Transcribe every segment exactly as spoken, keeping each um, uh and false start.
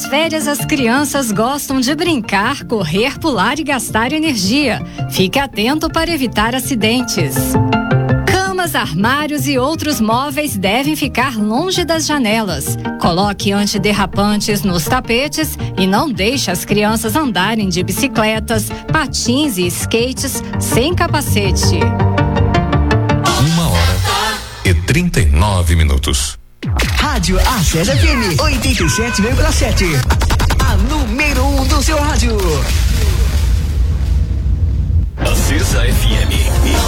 Nas férias, as crianças gostam de brincar, correr, pular e gastar energia. Fique atento para evitar acidentes. Camas, armários e outros móveis devem ficar longe das janelas. Coloque antiderrapantes nos tapetes e não deixe as crianças andarem de bicicletas, patins e skates sem capacete. Uma hora e trinta e nove minutos. Rádio Acesa F M oitenta e sete vírgula sete. A número um do seu rádio. Acesa F M.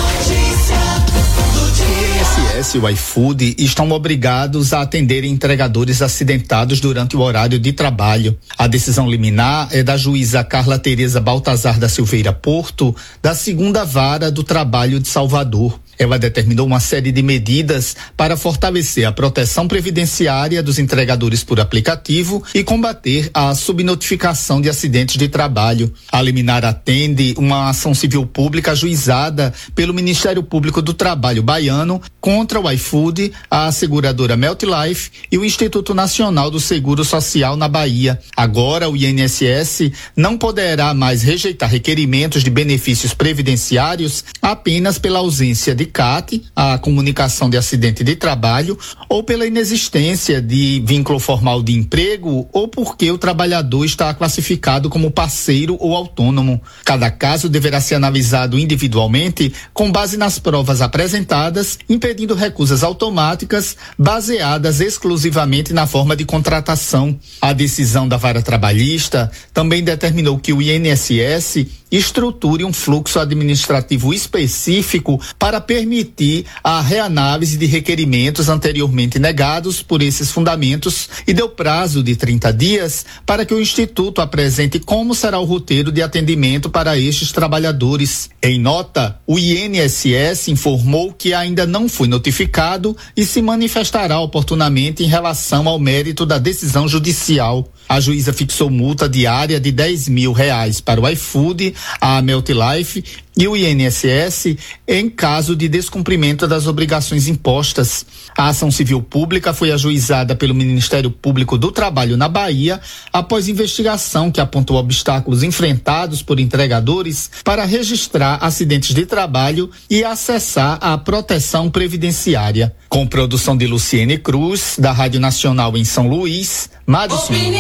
I N S S e o iFood estão obrigados a atender entregadores acidentados durante o horário de trabalho. A decisão liminar é da juíza Carla Tereza Baltazar da Silveira Porto, da segunda vara do trabalho de Salvador. Ela determinou uma série de medidas para fortalecer a proteção previdenciária dos entregadores por aplicativo e combater a subnotificação de acidentes de trabalho. A liminar atende uma ação civil pública ajuizada pelo Ministério Público do Trabalho baiano contra o iFood, a seguradora MeltLife e o Instituto Nacional do Seguro Social na Bahia. Agora, o I N S S não poderá mais rejeitar requerimentos de benefícios previdenciários apenas pela ausência de C A T, a comunicação de acidente de trabalho, ou pela inexistência de vínculo formal de emprego ou porque o trabalhador está classificado como parceiro ou autônomo. Cada caso deverá ser analisado individualmente com base nas provas apresentadas, impedindo recusas automáticas baseadas exclusivamente na forma de contratação. A decisão da vara trabalhista também determinou que o I N S S estruture um fluxo administrativo específico para permitir a reanálise de requerimentos anteriormente negados por esses fundamentos e deu prazo de trinta dias para que o Instituto apresente como será o roteiro de atendimento para estes trabalhadores. Em nota, o I N S S informou que ainda não foi notificado e se manifestará oportunamente em relação ao mérito da decisão judicial. A juíza fixou multa diária de dez mil reais para o iFood, a MeltLife e o I N S S em caso de descumprimento das obrigações impostas. A ação civil pública foi ajuizada pelo Ministério Público do Trabalho na Bahia após investigação que apontou obstáculos enfrentados por entregadores para registrar acidentes de trabalho e acessar a proteção previdenciária. Com produção de Luciene Cruz, da Rádio Nacional em São Luís, Madison.